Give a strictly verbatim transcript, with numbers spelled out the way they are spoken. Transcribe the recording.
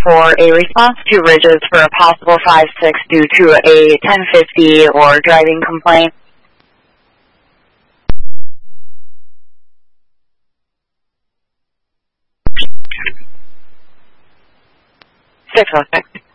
for a response to Ridges for a possible five six due to a ten fifty or driving complaint. six oh six.